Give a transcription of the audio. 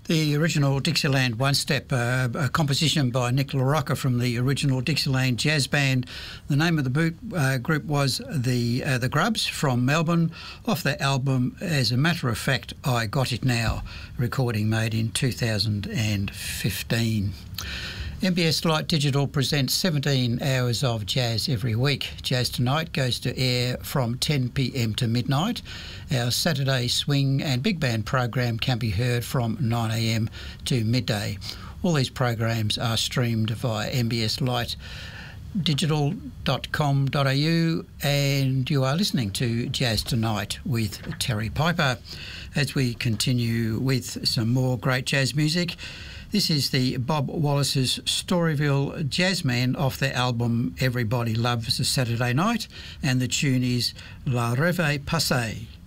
The original Dixieland One Step, a composition by Nick LaRocca from the original Dixieland Jazz Band. The name of the group was the Grubs from Melbourne, off their album As a Matter of Fact, I Got It Now, recording made in 2015. MBS Light Digital presents 17 hours of jazz every week. Jazz Tonight goes to air from 10 p.m. to midnight. Our Saturday swing and big band program can be heard from 9 a.m. to midday. All these programs are streamed via mbslightdigital.com.au, and you are listening to Jazz Tonight with Terry Piper. As we continue with some more great jazz music, this is the Bob Wallace's Storyville Jazzman off their album Everybody Loves a Saturday Night, and the tune is La Reve Passée.